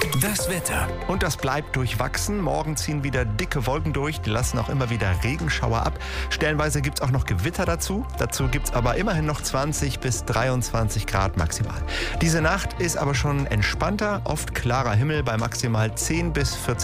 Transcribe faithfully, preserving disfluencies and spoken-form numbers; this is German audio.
Das Wetter. Und das bleibt durchwachsen. Morgen ziehen wieder dicke Wolken durch. Die lassen auch immer wieder Regenschauer ab. Stellenweise gibt es auch noch Gewitter dazu. Dazu gibt es aber immerhin noch zwanzig bis dreiundzwanzig Grad maximal. Diese Nacht ist aber schon entspannter. Oft klarer Himmel bei maximal zehn bis vierzehn